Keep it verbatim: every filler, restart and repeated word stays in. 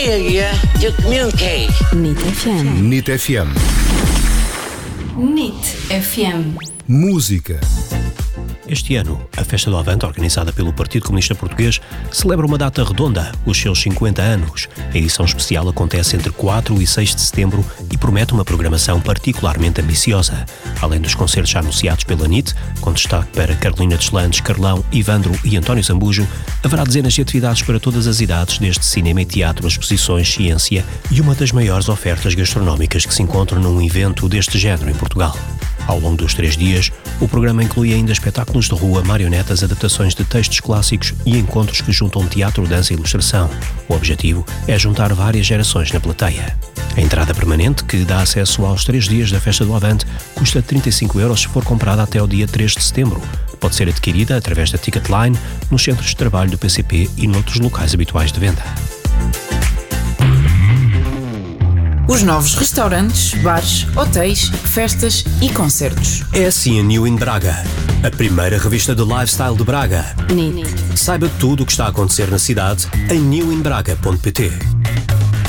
failure to communicate. N I T F M. N I T F M. N I T F M. Música. Este ano, a Festa do Avante, organizada pelo Partido Comunista Português, celebra uma data redonda, os seus cinquenta anos. A edição especial acontece entre quatro e seis de setembro e promete uma programação particularmente ambiciosa. Além dos concertos já anunciados pela N I T, com destaque para Carolina Deslandes, Carlão, Ivandro e António Zambujo, haverá dezenas de atividades para todas as idades, desde cinema e teatro, exposições, ciência e uma das maiores ofertas gastronómicas que se encontram num evento deste género em Portugal. Ao longo dos três dias, o programa inclui ainda espetáculos de rua, marionetas, adaptações de textos clássicos e encontros que juntam teatro, dança e ilustração. O objetivo é juntar várias gerações na plateia. A entrada permanente, que dá acesso aos três dias da Festa do Avante, custa trinta e cinco euros se for comprada até o dia três de setembro. Pode ser adquirida através da Ticketline, nos centros de trabalho do P C P e noutros locais habituais de venda. Os novos restaurantes, bares, hotéis, festas e concertos. É assim a New in Braga, a primeira revista de lifestyle de Braga. N I T. Saiba tudo o que está a acontecer na cidade em new in braga ponto pt.